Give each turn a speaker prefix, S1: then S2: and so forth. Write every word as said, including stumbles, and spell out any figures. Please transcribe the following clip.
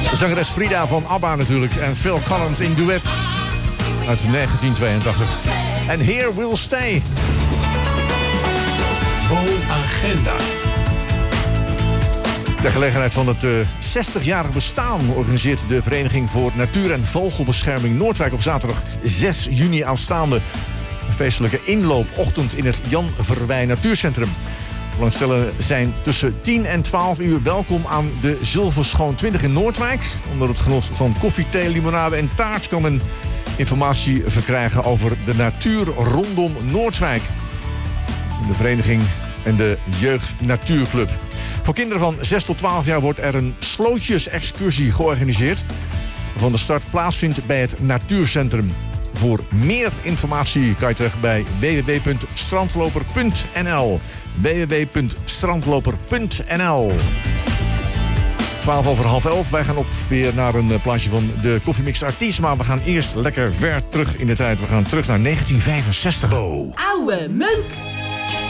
S1: Zangeres Frida van ABBA natuurlijk. En Phil Collins in duet uit negentien tweeëntachtig. En Here We'll Stay.
S2: Bo-agenda.
S1: Ter gelegenheid van het uh, zestigjarig bestaan organiseert de Vereniging voor Natuur- en Vogelbescherming Noordwijk op zaterdag zes juni aanstaande een feestelijke inloopochtend in het Jan Verwij Natuurcentrum. Belangstellenden zijn tussen tien en twaalf uur welkom aan de Zilverschoon twintig in Noordwijk. Onder het genot van koffie, thee, limonade en taart kan men informatie verkrijgen over de natuur rondom Noordwijk. De vereniging en de Jeugd Natuurclub. Voor kinderen van zes tot twaalf jaar wordt er een slootjesexcursie georganiseerd, waarvan de start plaatsvindt bij het Natuurcentrum. Voor meer informatie kan je terecht bij w w w punt strandloper punt n l. w w w punt strandloper punt n l. twaalf over half elf. Wij gaan op weer naar een plaatje van de Koffiemix Artiest. Maar we gaan eerst lekker ver terug in de tijd. We gaan terug naar negentien vijfenzestig.
S2: Bo.
S3: Oude meuk.